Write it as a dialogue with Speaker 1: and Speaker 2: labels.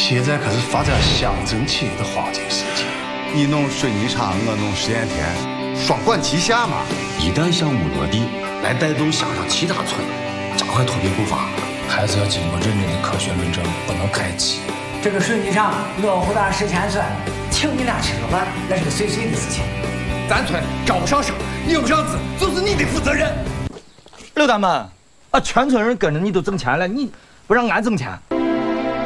Speaker 1: 现在可是发展乡镇企业的黄金时期。
Speaker 2: 你弄水泥厂，我弄实验田，双管齐下嘛。
Speaker 3: 一旦项目落地，来带动乡上其他村，加快脱贫步伐，
Speaker 1: 还是要经过认真的科学论证，不能开机。
Speaker 4: 这个水泥厂落户到10千村，请你俩吃个饭，那是个碎碎的事情。
Speaker 5: 咱村招不上生，领不上资，就是你的负责任。
Speaker 6: 刘大妈，全村人跟着你都挣钱了，你不让俺挣钱？